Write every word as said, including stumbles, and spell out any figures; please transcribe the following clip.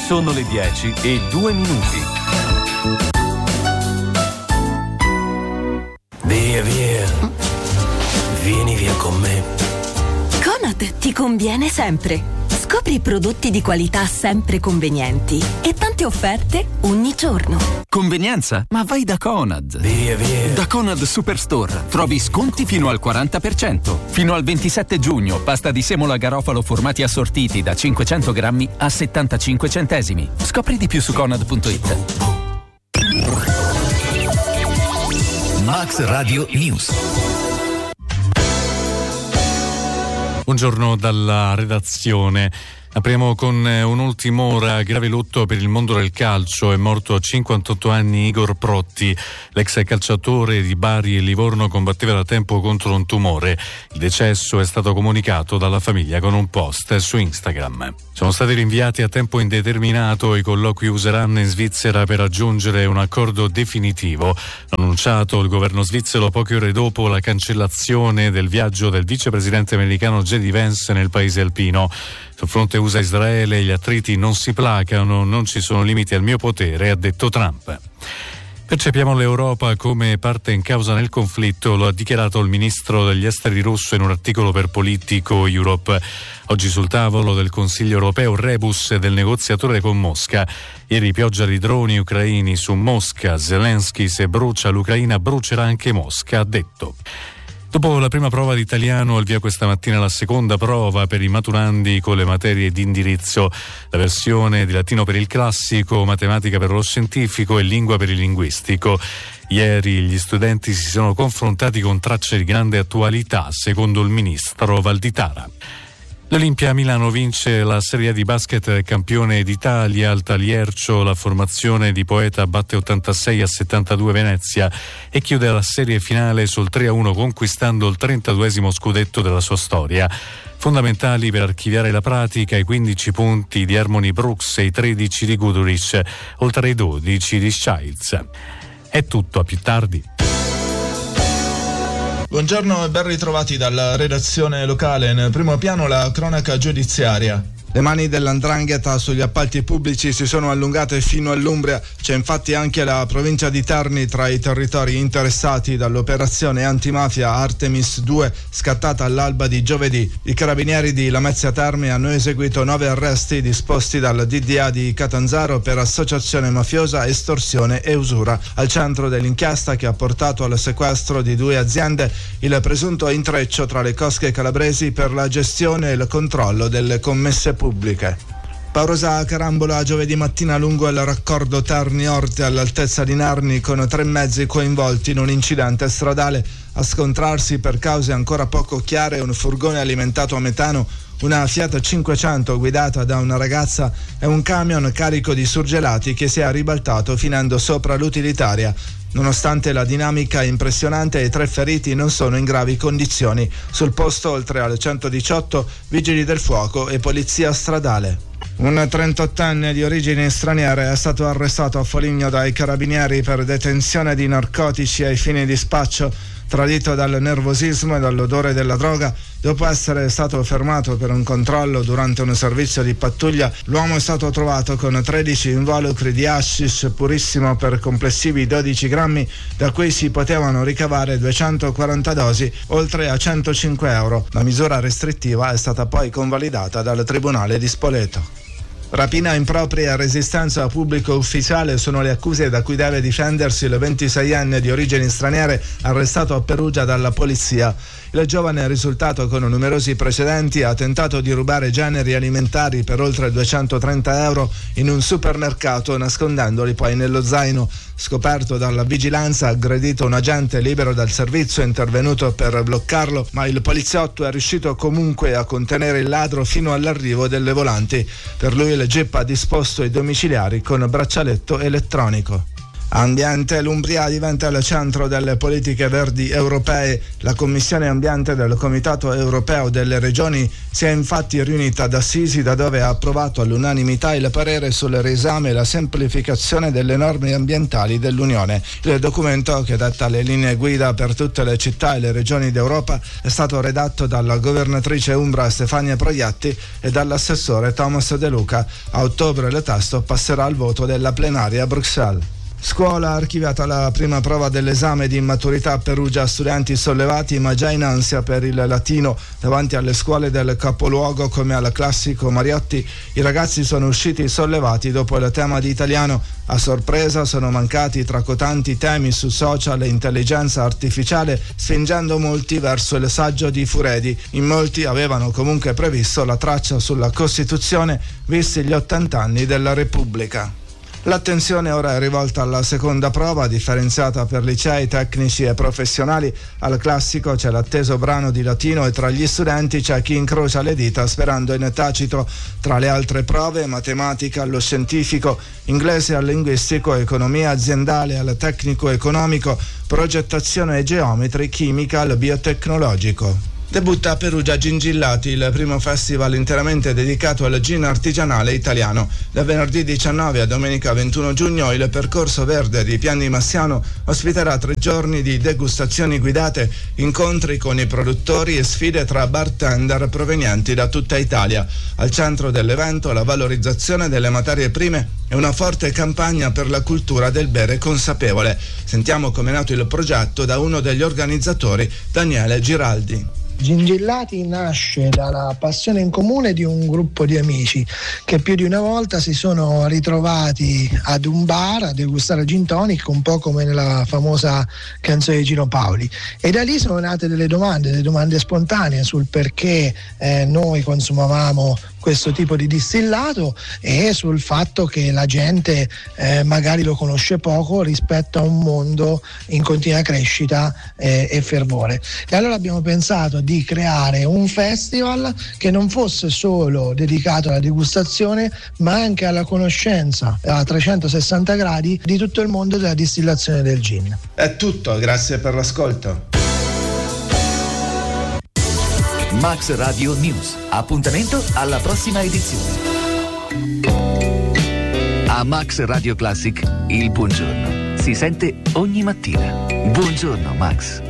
Sono le dieci e due minuti. Via, via. Vieni via con me. Conad ti conviene sempre. Scopri prodotti di qualità sempre convenienti e tante offerte ogni giorno. Convenienza? Ma vai da Conad. Via, via. Da Conad Superstore trovi sconti fino al quaranta per cento. Fino al ventisette giugno, pasta di semola garofalo formati assortiti da cinquecento grammi a settantacinque centesimi. Scopri di più su conad punto it. Max Radio News. Buongiorno dalla redazione. Apriamo con un'ultima ora. Grave lutto per il mondo del calcio. È morto a cinquantotto anni Igor Protti. L'ex calciatore di Bari e Livorno combatteva da tempo contro un tumore. Il decesso è stato comunicato dalla famiglia con un post su Instagram. Sono stati rinviati a tempo indeterminato. I colloqui useranno in Svizzera per raggiungere un accordo definitivo. L'ha annunciato il governo svizzero poche ore dopo la cancellazione del viaggio del vicepresidente americano J D Vance nel paese alpino. Sul fronte U S A-Israele gli attriti non si placano, non ci sono limiti al mio potere, ha detto Trump. Percepiamo l'Europa come parte in causa nel conflitto, lo ha dichiarato il ministro degli esteri russo in un articolo per Politico Europe. Oggi sul tavolo del Consiglio europeo rebus del negoziatore con Mosca. Ieri pioggia di droni ucraini su Mosca. Zelensky, se brucia l'Ucraina brucerà anche Mosca, ha detto. Dopo la prima prova di italiano, al via questa mattina la seconda prova per i maturandi con le materie di indirizzo, la versione di latino per il classico, matematica per lo scientifico e lingua per il linguistico. Ieri gli studenti si sono confrontati con tracce di grande attualità, secondo il ministro Valditara. L'Olimpia Milano vince la Serie A di basket del campione d'Italia al Taliercio, la formazione di Poeta batte ottantasei a settantadue Venezia e chiude la serie finale sul tre a uno conquistando il trentaduesimo scudetto della sua storia. Fondamentali per archiviare la pratica i quindici punti di Harmony Brooks e i tredici di Guduric, oltre ai dodici di Childs. È tutto, a più tardi. Buongiorno e ben ritrovati dalla redazione locale. Nel primo piano la cronaca giudiziaria. Le mani dell'Andrangheta sugli appalti pubblici si sono allungate fino all'Umbria. C'è infatti anche la provincia di Terni tra i territori interessati dall'operazione antimafia Artemis due scattata all'alba di giovedì. I carabinieri di Lamezia Terme hanno eseguito nove arresti disposti dal D D A di Catanzaro per associazione mafiosa, estorsione e usura. Al centro dell'inchiesta che ha portato al sequestro di due aziende il presunto intreccio tra le cosche calabresi per la gestione e il controllo delle commesse pubbliche. Paurosa carambola giovedì mattina lungo il raccordo Terni-Orte all'altezza di Narni con tre mezzi coinvolti in un incidente stradale. A scontrarsi per cause ancora poco chiare un furgone alimentato a metano, una Fiat cinquecento guidata da una ragazza e un camion carico di surgelati che si è ribaltato finendo sopra l'utilitaria. Nonostante la dinamica impressionante, i tre feriti non sono in gravi condizioni. Sul posto, oltre al centodiciotto, vigili del fuoco e polizia stradale. Un trentottenne di origini straniere è stato arrestato a Foligno dai carabinieri per detenzione di narcotici ai fini di spaccio. Tradito dal nervosismo e dall'odore della droga, dopo essere stato fermato per un controllo durante un servizio di pattuglia, l'uomo è stato trovato con tredici involucri di hashish purissimo per complessivi dodici grammi, da cui si potevano ricavare duecentoquaranta dosi, oltre a centocinque euro. La misura restrittiva è stata poi convalidata dal Tribunale di Spoleto. Rapina impropria e resistenza a pubblico ufficiale sono le accuse da cui deve difendersi il ventiseienne di origini straniere arrestato a Perugia dalla polizia. Il giovane è risultato con numerosi precedenti, ha tentato di rubare generi alimentari per oltre duecentotrenta euro in un supermercato nascondendoli poi nello zaino. Scoperto dalla vigilanza, ha aggredito un agente libero dal servizio intervenuto per bloccarlo, ma il poliziotto è riuscito comunque a contenere il ladro fino all'arrivo delle volanti. Per lui il G I P ha disposto i domiciliari con braccialetto elettronico. Ambiente, l'Umbria diventa il centro delle politiche verdi europee. La Commissione Ambiente del Comitato Europeo delle Regioni si è infatti riunita ad Assisi, da dove ha approvato all'unanimità il parere sul riesame e la semplificazione delle norme ambientali dell'Unione. Il documento, che detta le linee guida per tutte le città e le regioni d'Europa, è stato redatto dalla governatrice umbra Stefania Proiatti e dall'assessore Thomas De Luca. A ottobre il testo passerà al voto della plenaria a Bruxelles. Scuola, archiviata la prima prova dell'esame di maturità a Perugia, studenti sollevati ma già in ansia per il latino davanti alle scuole del capoluogo come al classico Mariotti. I ragazzi sono usciti sollevati dopo il tema di italiano. A sorpresa sono mancati tracotanti temi su social e intelligenza artificiale, spingendo molti verso il saggio di Furedi. In molti avevano comunque previsto la traccia sulla Costituzione, visti gli ottanta anni della Repubblica. L'attenzione ora è rivolta alla seconda prova, differenziata per licei, tecnici e professionali. Al classico c'è l'atteso brano di latino e tra gli studenti c'è chi incrocia le dita sperando in tacito. Tra le altre prove, matematica allo scientifico, inglese al linguistico, economia aziendale al tecnico economico, progettazione e geometri, chimica al biotecnologico. Debutta a Perugia Gingillati, il primo festival interamente dedicato al gin artigianale italiano. Da venerdì diciannove a domenica ventuno giugno il percorso verde di Pian di Massiano ospiterà tre giorni di degustazioni guidate, incontri con i produttori e sfide tra bartender provenienti da tutta Italia. Al centro dell'evento la valorizzazione delle materie prime e una forte campagna per la cultura del bere consapevole. Sentiamo come è nato il progetto da uno degli organizzatori, Daniele Giraldi. Gingillati nasce dalla passione in comune di un gruppo di amici che più di una volta si sono ritrovati ad un bar a degustare gin tonic, un po' come nella famosa canzone di Gino Paoli, e da lì sono nate delle domande, delle domande spontanee sul perché eh, noi consumavamo questo tipo di distillato e sul fatto che la gente eh, magari lo conosce poco rispetto a un mondo in continua crescita eh, e fervore. E allora abbiamo pensato di creare un festival che non fosse solo dedicato alla degustazione, ma anche alla conoscenza a trecentosessanta gradi di tutto il mondo della distillazione del gin. È tutto, grazie per l'ascolto. Max Radio News. Appuntamento alla prossima edizione. A Max Radio Classic il buongiorno si sente ogni mattina. Buongiorno Max.